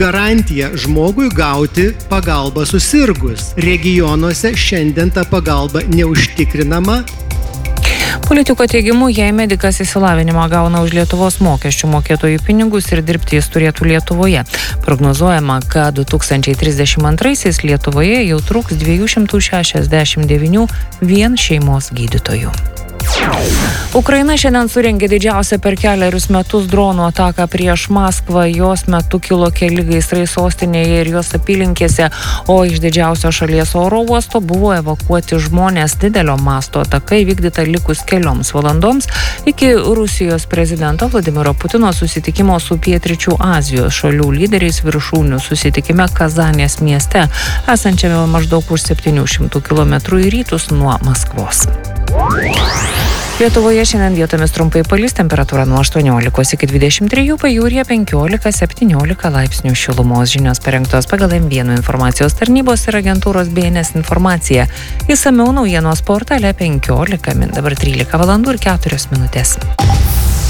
garantija žmogui gauti pagalbą susirgus. Regionuose šiandien ta pagalba neužtikrinama. Politiko teigimu, jei medikas išsilavinimą gauna už Lietuvos mokesčių mokėtojų pinigus ir dirbti jis turėtų Lietuvoje. Prognozuojama, kad 2032-aisiais Lietuvoje jau truks 269 vien šeimos gydytojų. Ukraina šiandien surengė didžiausią per kelerius metus dronų ataką prieš Maskvą. Jos metu kilo keli gaisrai sostinėje ir jos apylinkėse, o iš didžiausio šalies oro uosto buvo evakuoti žmonės. Didelio masto ataka įvykdyta likus kelioms valandoms iki Rusijos prezidento Vladimiro Putino susitikimo su Pietryčių Azijos šalių lyderiais viršūnių susitikime Kazanės mieste, esančiame maždaug už 700 km į rytus nuo Maskvos. Lietuvoje šiandien vietomis trumpai palis, temperatūra nuo 18 iki 23, pajūryje 15-17 laipsnių šilumos. Žinios parengtos pagal M1 informacijos tarnybos ir agentūros BNS informacija. Išsamiau naujienos portale 15 min. Dabar 13 valandų ir 4 minutės.